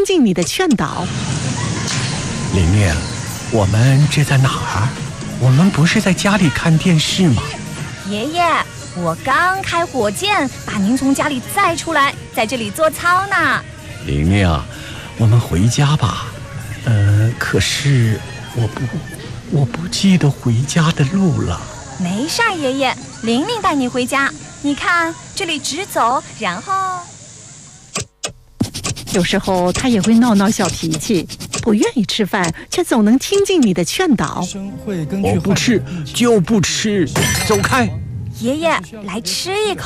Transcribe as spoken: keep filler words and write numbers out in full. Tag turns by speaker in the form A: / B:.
A: 进你的劝导。
B: 玲玲，我们这在哪儿？我们不是在家里看电视吗？
C: 爷爷，我刚开火箭把您从家里载出来，在这里做操呢。
B: 玲玲，我们回家吧。呃，可是我不，我不记得回家的路了。
C: 没事儿，爷爷，玲玲带你回家。你看，这里直走，然后……
A: 有时候他也会闹闹小脾气，不愿意吃饭，却总能听进你的劝导。
B: 我不吃就不吃，走开。
C: 爷爷，来吃一口。